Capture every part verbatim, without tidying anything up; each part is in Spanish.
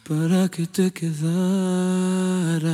para que te quedaras.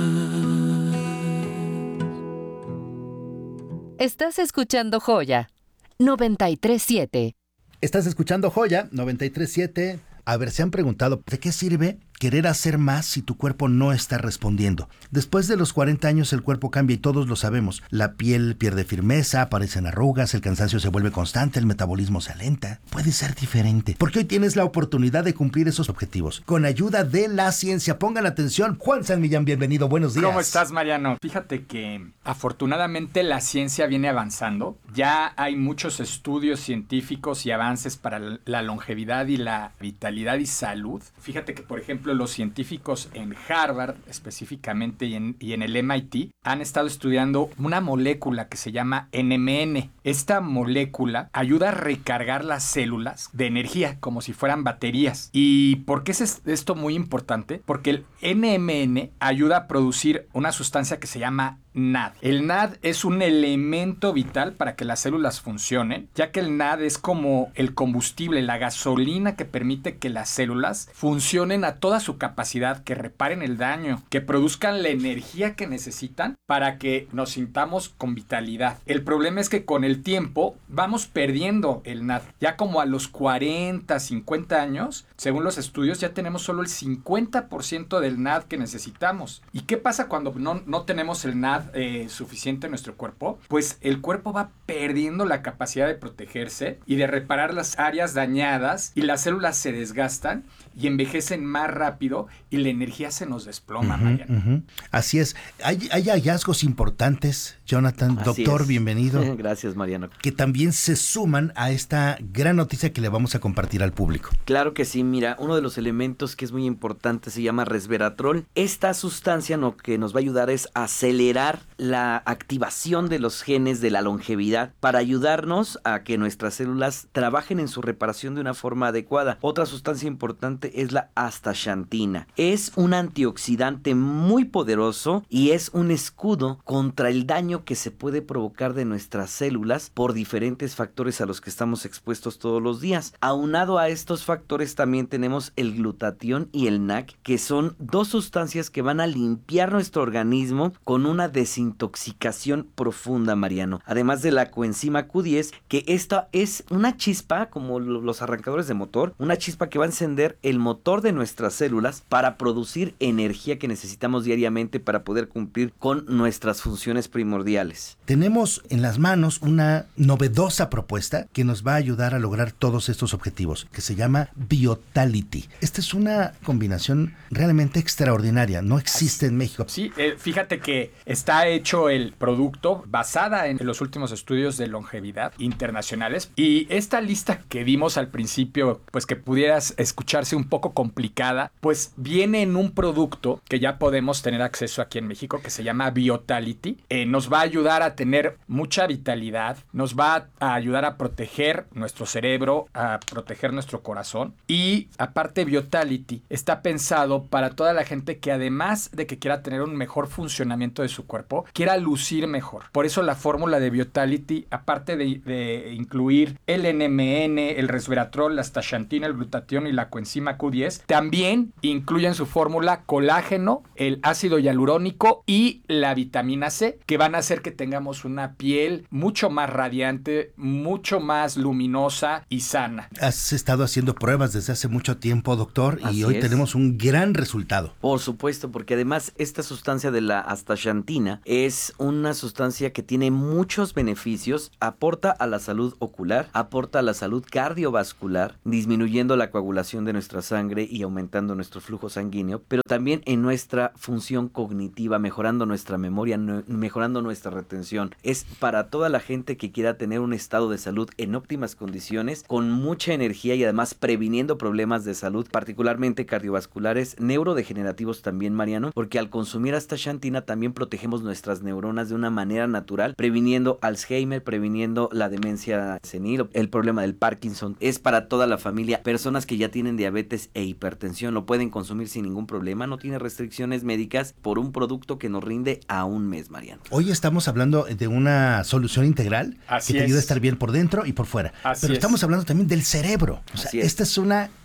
Estás escuchando Joya noventa y tres punto siete. Estás escuchando Joya noventa y tres punto siete. A ver, ¿se han preguntado de qué sirve querer hacer más si tu cuerpo no está respondiendo? Después de los cuarenta años el cuerpo cambia y todos lo sabemos. La piel pierde firmeza, aparecen arrugas, el cansancio se vuelve constante, el metabolismo se alenta. Puede ser diferente, porque hoy tienes la oportunidad de cumplir esos objetivos con ayuda de la ciencia. Pongan atención. Juan San Millán, bienvenido, buenos días. ¿Cómo estás, Mariano? Fíjate que afortunadamente la ciencia viene avanzando. Ya hay muchos estudios científicos y avances para la longevidad y la vitalidad y salud. Fíjate que, por ejemplo, los científicos en Harvard específicamente y en, y en el M I T han estado estudiando una molécula que se llama N M N. Esta molécula ayuda a recargar las células de energía como si fueran baterías. ¿Y por qué es esto muy importante? Porque el N M N ayuda a producir una sustancia que se llama N A D. El N A D es un elemento vital para que las células funcionen, ya que el N A D es como el combustible, la gasolina que permite que las células funcionen a toda su capacidad, que reparen el daño, que produzcan la energía que necesitan para que nos sintamos con vitalidad. El problema es que con el tiempo vamos perdiendo el N A D. Ya como a los cuarenta, cincuenta años, según los estudios, ya tenemos solo el cincuenta por ciento del N A D que necesitamos. ¿Y qué pasa cuando no, no tenemos el N A D Eh, suficiente en nuestro cuerpo? Pues el cuerpo va perdiendo la capacidad de protegerse y de reparar las áreas dañadas, y las células se desgastan y envejecen más rápido y la energía se nos desploma, uh-huh, Mariano. Uh-huh. Así es. Hay, hay hallazgos importantes, Jonathan. Así Doctor, es. Bienvenido. Gracias, Mariano. Que también se suman a esta gran noticia que le vamos a compartir al público. Claro que sí. Mira, uno de los elementos que es muy importante se llama resveratrol. Esta sustancia lo que nos va a ayudar es acelerar la activación de los genes de la longevidad para ayudarnos a que nuestras células trabajen en su reparación de una forma adecuada. Otra sustancia importante es la astaxantina. Es un antioxidante muy poderoso y es un escudo contra el daño que se puede provocar de nuestras células por diferentes factores a los que estamos expuestos todos los días. Aunado a estos factores también tenemos el glutatión y el N A C, que son dos sustancias que van a limpiar nuestro organismo con una desintoxicación profunda, Mariano. Además de la coenzima Q diez, que esta es una chispa, como los arrancadores de motor, una chispa que va a encender el motor de nuestras células para producir energía que necesitamos diariamente para poder cumplir con nuestras funciones primordiales. Tenemos en las manos una novedosa propuesta que nos va a ayudar a lograr todos estos objetivos, que se llama Biotality. Esta es una combinación realmente extraordinaria, no existe en México. Sí, eh, fíjate que está hecho el producto basada en los últimos estudios de longevidad internacionales, y esta lista que dimos al principio, pues que pudieras escucharse un poco complicada, pues viene en un producto que ya podemos tener acceso aquí en México, que se llama Biotality. Eh, nos va a ayudar a tener mucha vitalidad, nos va a ayudar a proteger nuestro cerebro, a proteger nuestro corazón, y aparte Biotality está pensado para toda la gente que, además de que quiera tener un mejor funcionamiento de su cuerpo, quiera lucir mejor. Por eso la fórmula de Biotality, aparte de, de incluir el N M N, el resveratrol, la astaxantina, el glutatión y la coenzima Q diez, también incluye en su fórmula colágeno, el ácido hialurónico y la vitamina C, que van a hacer que tengamos una piel mucho más radiante, mucho más luminosa y sana. Has estado haciendo pruebas desde hace mucho tiempo, doctor, y Así hoy es. tenemos un gran resultado. Por supuesto, porque además esta sustancia de la astaxantina es una sustancia que tiene muchos beneficios, aporta a la salud ocular, aporta a la salud cardiovascular, disminuyendo la coagulación de nuestra sangre y aumentando nuestro flujo sanguíneo, pero también en nuestra función cognitiva, mejorando nuestra memoria, no, mejorando nuestra retención. Es para toda la gente que quiera tener un estado de salud en óptimas condiciones, con mucha energía y además previniendo problemas de salud, particularmente cardiovasculares, neurodegenerativos también, Mariano, porque al consumir astaxantina también protegemos nuestras neuronas de una manera natural, previniendo Alzheimer, previniendo la demencia senil, el problema del Parkinson. Es para toda la familia. Personas que ya tienen diabetes e hipertensión lo pueden consumir sin ningún problema, no tiene restricciones médicas, por un producto que nos rinde a un mes, Mariano. Hoy estamos hablando de una solución integral Así que te es. ayuda a estar bien por dentro y por fuera. Así Pero es. estamos hablando también del cerebro. O sea, Así es. esta es una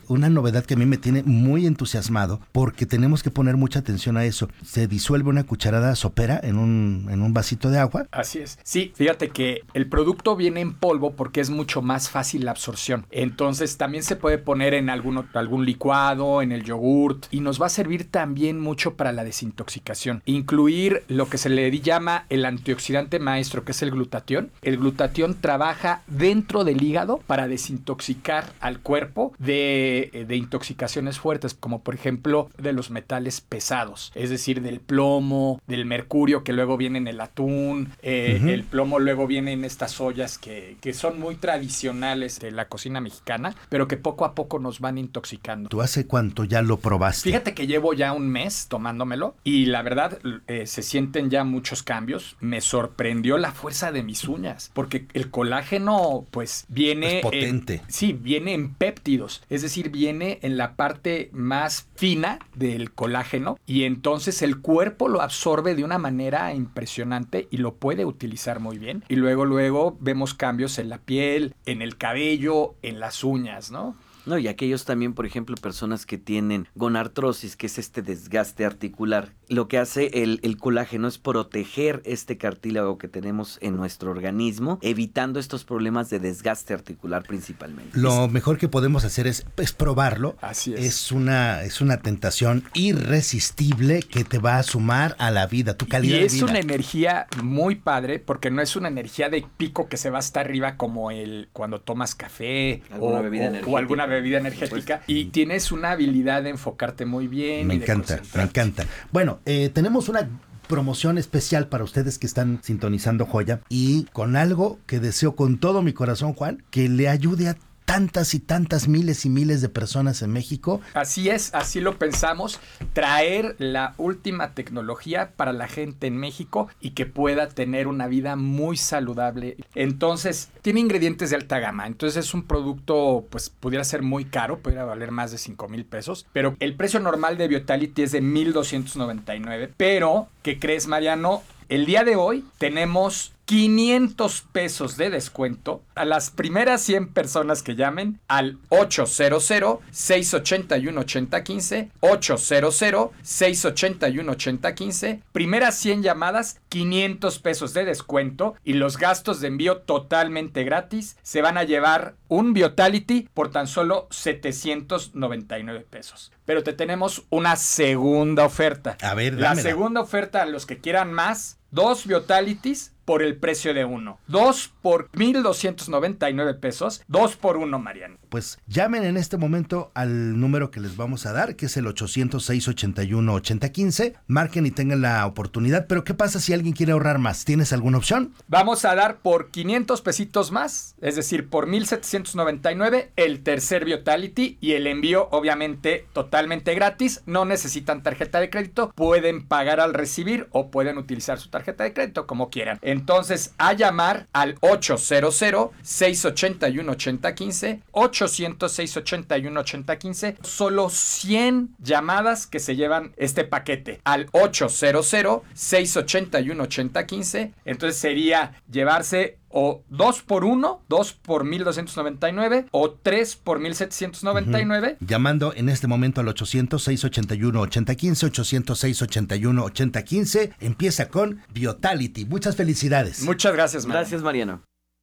una novedad que a mí me tiene muy entusiasmado porque tenemos que poner mucha atención a eso. Se disuelve una cucharada sopera en un, en un vasito de agua. Así es. Sí, fíjate que el producto viene en polvo porque es mucho más fácil la absorción. Entonces también se puede poner en algún, algún licuado, en el yogurt, y nos va a servir también mucho para la desintoxicación. Incluir lo que se le llama el antioxidante maestro, que es el glutatión. El glutatión trabaja dentro del hígado para desintoxicar al cuerpo de, de intoxicaciones fuertes, como por ejemplo de los metales pesados, es decir, del plomo, del mercurio que luego viene en el atún, eh, uh-huh. el plomo luego viene en estas ollas que, que son muy tradicionales de la cocina mexicana, pero que poco a poco nos van intoxicando. ¿Tú hace cuánto ya lo probaste? Fíjate que llevo ya un mes tomándomelo y la verdad eh, se sienten ya muchos cambios. Me sorprendió la fuerza de mis uñas, porque el colágeno pues viene... Es potente. En, sí, viene en péptidos, es decir, viene en la parte más fina del colágeno y entonces el cuerpo lo absorbe de una manera impresionante y lo puede utilizar muy bien. Y luego, luego vemos cambios en la piel, en el cabello, en las uñas, ¿no? No, y aquellos también, por ejemplo, personas que tienen gonartrosis, que es este desgaste articular. Lo que hace el, el colágeno es proteger este cartílago que tenemos en nuestro organismo, evitando estos problemas de desgaste articular principalmente. Lo mejor que podemos hacer es, es probarlo. Así es. Es una, es una tentación irresistible que te va a sumar a la vida, tu calidad y de vida. Y es una energía muy padre, porque no es una energía de pico que se va hasta arriba como el cuando tomas café alguna o, bebida o, energética. o alguna bebida energética, y tienes una habilidad de enfocarte muy bien. Me y de encanta, me encanta. Bueno, eh, tenemos una promoción especial para ustedes que están sintonizando Joya, y con algo que deseo con todo mi corazón, Juan, que le ayude a tantas y tantas miles y miles de personas en México. Así es, así lo pensamos, traer la última tecnología para la gente en México y que pueda tener una vida muy saludable. Entonces, tiene ingredientes de alta gama, entonces es un producto, pues, pudiera ser muy caro, pudiera valer más de cinco mil pesos, pero el precio normal de Vitality es de mil doscientos noventa y nueve, pero, ¿qué crees, Mariano? El día de hoy tenemos quinientos pesos de descuento a las primeras cien personas que llamen al ochocientos, seiscientos ochenta y uno, ochenta quince, ochocientos, seiscientos ochenta y uno, ochenta quince. Primeras cien llamadas, quinientos pesos de descuento y los gastos de envío totalmente gratis. Se van a llevar un Vitality por tan solo setecientos noventa y nueve pesos. Pero te tenemos una segunda oferta. A ver, La dámela. segunda oferta, a los que quieran más, dos Vitalities por el precio de uno. Dos por mil doscientos noventa y nueve pesos. Dos por uno, Mariano. Pues llamen en este momento al número que les vamos a dar, que es el ochocientos, seiscientos ochenta y uno, ochenta quince. Marquen y tengan la oportunidad. Pero ¿qué pasa si alguien quiere ahorrar más? ¿Tienes alguna opción? Vamos a dar por quinientos pesitos más, es decir, por mil setecientos noventa y nueve, el tercer Vitality y el envío obviamente totalmente gratis. No necesitan tarjeta de crédito, pueden pagar al recibir o pueden utilizar su tarjeta de crédito como quieran. Entonces, a llamar al ochocientos, seiscientos ochenta y uno, ochenta quince, ochocientos, seiscientos ochenta y uno, ochenta quince. Solo cien llamadas que se llevan este paquete al ochocientos, seiscientos ochenta y uno, ochenta quince. Entonces sería llevarse o dos por uno, dos por mil doscientos noventa y nueve o tres por mil setecientos noventa y nueve. Uh-huh. Llamando en este momento al ochocientos, seiscientos ochenta y uno, ochenta quince, ochocientos, seiscientos ochenta y uno, ochenta quince. Empieza con Vitality. Muchas felicidades. Muchas gracias, Mariano. Gracias, Mariano.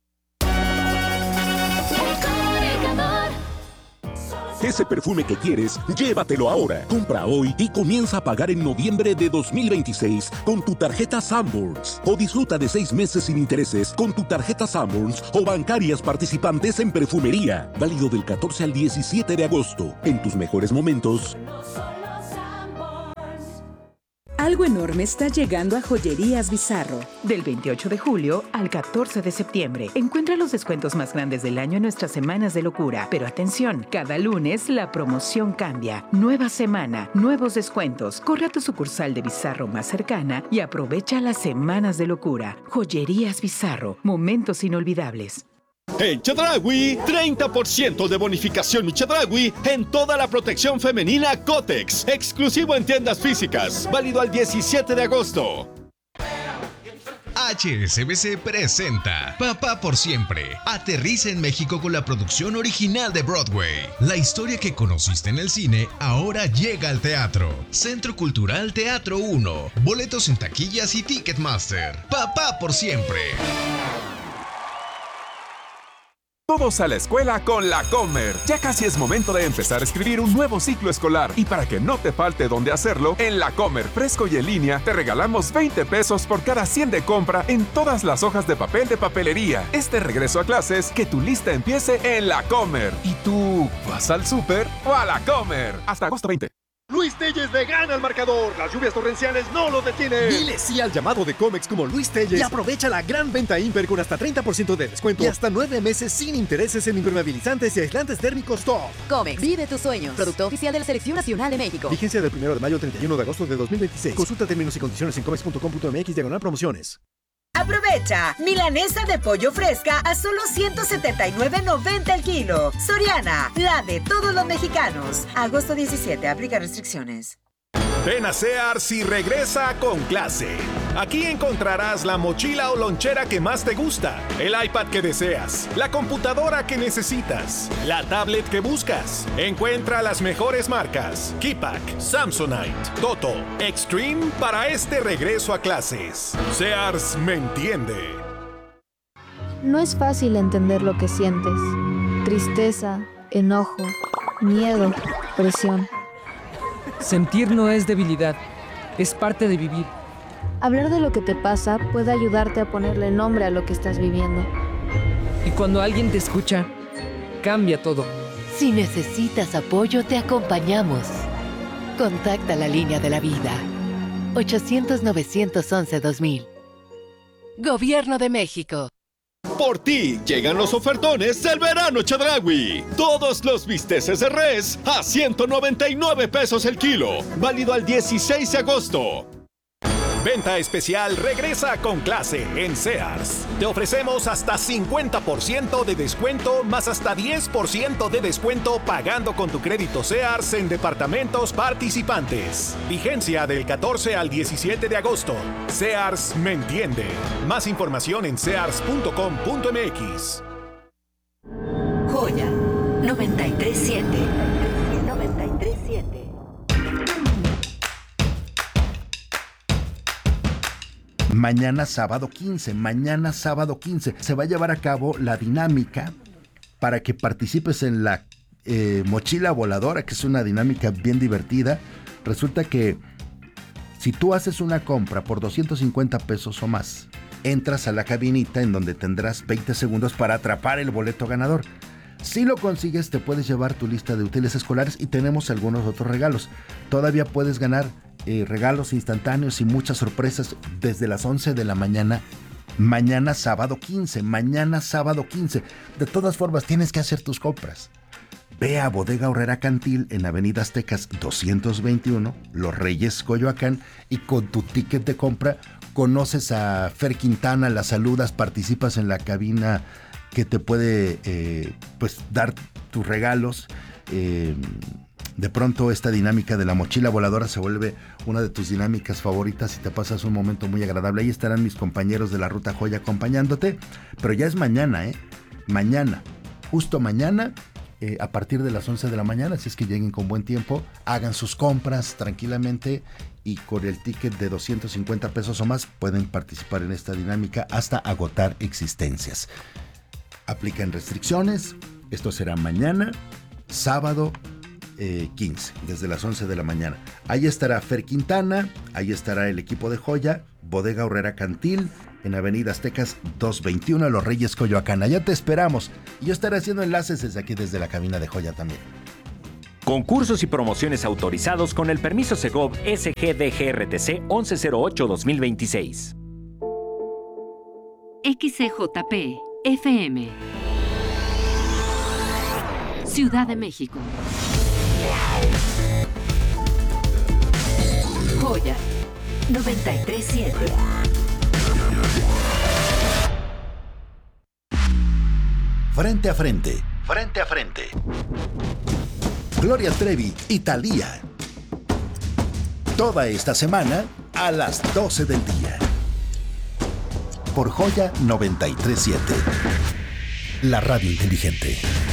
Ese perfume que quieres, llévatelo ahora. Compra hoy y comienza a pagar en noviembre de dos mil veintiséis con tu tarjeta Sanborns. O disfruta de seis meses sin intereses con tu tarjeta Sanborns o bancarias participantes en perfumería. Válido del catorce al diecisiete de agosto. En tus mejores momentos. Algo enorme está llegando a Joyerías Bizarro. Del veintiocho de julio al catorce de septiembre. Encuentra los descuentos más grandes del año en nuestras semanas de locura. Pero atención, cada lunes la promoción cambia. Nueva semana, nuevos descuentos. Corre a tu sucursal de Bizarro más cercana y aprovecha las semanas de locura. Joyerías Bizarro, momentos inolvidables. En Chedraui, treinta por ciento de bonificación y Chedraui en toda la protección femenina Kotex. Exclusivo en tiendas físicas. Válido al diecisiete de agosto. H S B C presenta Papá por Siempre. Aterriza en México con la producción original de Broadway. La historia que conociste en el cine ahora llega al teatro. Centro Cultural Teatro uno. Boletos en taquillas y Ticketmaster. Papá por Siempre. Todos a la escuela con la Comer. Ya casi es momento de empezar a escribir un nuevo ciclo escolar. Y para que no te falte dónde hacerlo, en la Comer, fresco y en línea, te regalamos veinte pesos por cada cien de compra en todas las hojas de papel de papelería. Este regreso a clases, que tu lista empiece en la Comer. ¿Y tú vas al súper o a la Comer? Hasta agosto veinte. Luis Telles le gana al marcador. Las lluvias torrenciales no lo detienen. Dile sí al llamado de Comex como Luis Telles y aprovecha la gran venta Imper con hasta treinta por ciento de descuento y hasta nueve meses sin intereses en impermeabilizantes y aislantes térmicos top. Comex, vive tus sueños. Producto oficial de la Selección Nacional de México. Vigencia del primero de mayo al treinta y uno de agosto de dos mil veintiséis. Consulta términos y condiciones en comex punto com punto mx diagonal promociones. Aprovecha, milanesa de pollo fresca a solo ciento setenta y nueve noventa el kilo. Soriana, la de todos los mexicanos. Agosto diecisiete, aplica restricciones. Ven a Sears y regresa con clase. Aquí encontrarás la mochila o lonchera que más te gusta, el iPad que deseas, la computadora que necesitas, la tablet que buscas. Encuentra las mejores marcas: Keypack, Samsonite, Toto, Extreme para este regreso a clases. Sears me entiende. No es fácil entender lo que sientes. Tristeza, enojo, miedo, presión. Sentir no es debilidad, es parte de vivir. Hablar de lo que te pasa puede ayudarte a ponerle nombre a lo que estás viviendo. Y cuando alguien te escucha, cambia todo. Si necesitas apoyo, te acompañamos. Contacta la línea de la vida. ochocientos, novecientos once, dos mil. Gobierno de México. Por ti llegan los ofertones del verano Chedraui. Todos los bisteces de res a ciento noventa y nueve pesos el kilo. Válido al dieciséis de agosto. Venta especial regresa con clase en Sears. Te ofrecemos hasta cincuenta por ciento de descuento más hasta diez por ciento de descuento pagando con tu crédito Sears en departamentos participantes. Vigencia del catorce al diecisiete de agosto. Sears me entiende. Más información en sears punto com punto mx. Joya noventa y tres siete. noventa y tres siete. Mañana sábado quince, mañana sábado quince, se va a llevar a cabo la dinámica para que participes en la eh, mochila voladora, que es una dinámica bien divertida. Resulta que si tú haces una compra por doscientos cincuenta pesos o más, entras a la cabinita en donde tendrás veinte segundos para atrapar el boleto ganador. Si lo consigues, te puedes llevar tu lista de útiles escolares y tenemos algunos otros regalos. Todavía puedes ganar eh, regalos instantáneos y muchas sorpresas desde las once de la mañana. Mañana sábado quince, mañana sábado quince. De todas formas, tienes que hacer tus compras. Ve a Bodega Aurrera Cantil en Avenida Aztecas doscientos veintiuno, Los Reyes, Coyoacán, y con tu ticket de compra conoces a Fer Quintana, la saludas, participas en la cabina que te puede eh, pues dar tus regalos. Eh, de pronto esta dinámica de la mochila voladora se vuelve una de tus dinámicas favoritas y te pasas un momento muy agradable. Ahí estarán mis compañeros de la Ruta Joya acompañándote, pero ya es mañana, ¿eh? Mañana, justo mañana, eh, a partir de las once de la mañana, así es que lleguen con buen tiempo, hagan sus compras tranquilamente y con el ticket de doscientos cincuenta pesos o más pueden participar en esta dinámica hasta agotar existencias. Aplican restricciones. Esto será mañana, sábado eh, quince, desde las once de la mañana. Ahí estará Fer Quintana, ahí estará el equipo de Joya, Bodega Aurrera Cantil, en Avenida Aztecas doscientos veintiuno, Los Reyes, Coyoacán. Allá te esperamos. Y yo estaré haciendo enlaces desde aquí, desde la cabina de Joya también. Concursos y promociones autorizados con el permiso Segov S G D G R T C once cero ocho dos mil veintiséis. X C J P F M Ciudad de México. Joya noventa y tres siete. Frente a frente, frente a frente. Gloria Trevi y Thalía. Toda esta semana a las doce del día. por Joya noventa y tres punto siete. La radio inteligente.